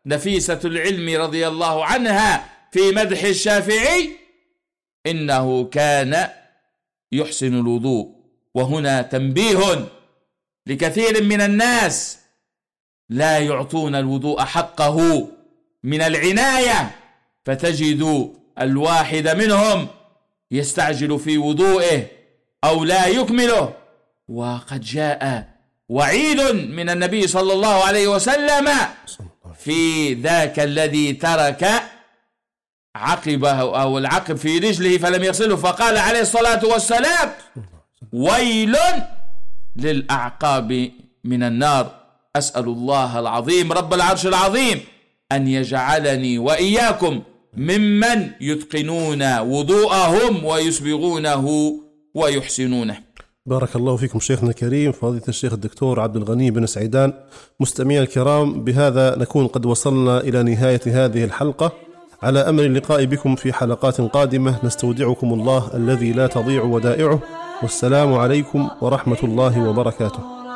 نفيسة العلم رضي الله عنها في مدح الشافعي: إنه كان يحسن الوضوء. وهنا تنبيه لكثير من الناس لا يعطون الوضوء حقه من العناية، فتجد الواحد منهم يستعجل في وضوئه أو لا يكمله، وقد جاء وعيد من النبي صلى الله عليه وسلم في ذاك الذي ترك عقبه أو العقب في رجله فلم يغسله، فقال عليه الصلاة والسلام: ويل للأعقاب من النار. أسأل الله العظيم رب العرش العظيم أن يجعلني وإياكم ممن يتقنون وضوءهم ويسبغونه ويحسنونه. بارك الله فيكم شيخنا الكريم فضيلة الشيخ الدكتور عبد الغني بن سعيدان. مستمعينا الكرام، بهذا نكون قد وصلنا إلى نهاية هذه الحلقة، على أمل اللقاء بكم في حلقات قادمة. نستودعكم الله الذي لا تضيع ودائعه، والسلام عليكم ورحمة الله وبركاته.